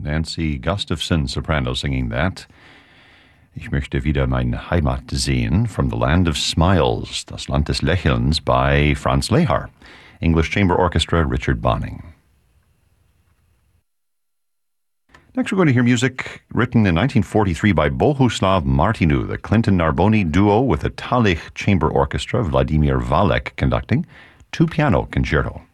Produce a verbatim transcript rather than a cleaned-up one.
Nancy Gustafson, soprano, singing that. Ich möchte wieder meine Heimat sehen, from the Land of Smiles, Das Land des Lächelns, by Franz Lehár. English Chamber Orchestra, Richard Bonning. Next, we're going to hear music written in nineteen forty-three by Bohuslav Martinu, the Clinton Narboni duo with the Talich Chamber Orchestra, Vladimir Valek conducting, two-piano concerto.